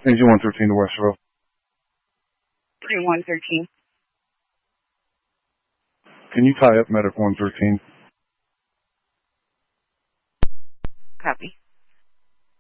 Engine 113 to Westerville. 3113. Can you tie up Medic 113? Copy.